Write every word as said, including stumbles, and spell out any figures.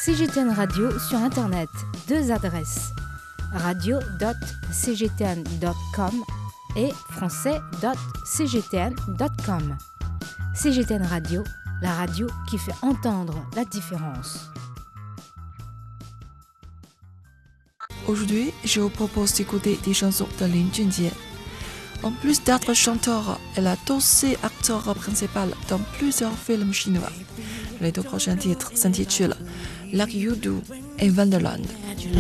C G T N Radio sur Internet, deux adresses, radio point c g t n point com et français point c g t n point com. C G T N Radio, la radio qui fait entendre la différence. Aujourd'hui, je vous propose d'écouter des chansons de Lin Junjie. En plus d'être chanteur, elle a aussi acteur principal dans plusieurs films chinois. Les deux prochains titres s'intitulent Like You Do et Wonderland.